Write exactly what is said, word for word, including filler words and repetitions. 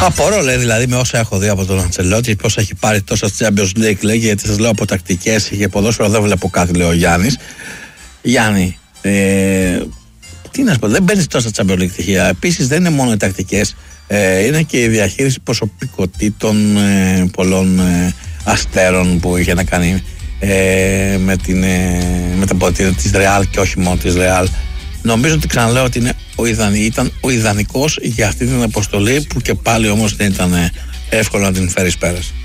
Απορώ, λέει, δηλαδή, με όσα έχω δει από τον Αντσελότη, πώς έχει πάρει τόσα Champions League, λέει, γιατί σας λέω από τακτικές και ποδόσφαιρο δεν βλέπω κάτι, λέει ο Γιάννης. Γιάννη, ε, τι να σου πω, δεν παίρνεις τόσα Champions League στοιχεία. Επίσης δεν είναι μόνο οι τακτικές, ε, είναι και η διαχείριση προσωπικότητων ε, πολλών ε, αστέρων που είχε να κάνει ε, με, την, ε, με τα ποτήρια της Ρεάλ και όχι μόνο της Ρεάλ. Νομίζω ότι ξαναλέω ότι είναι ο ιδανι, ήταν ο ιδανικός για αυτή την αποστολή που και πάλι όμως δεν ήταν εύκολο να την φέρεις πέρας.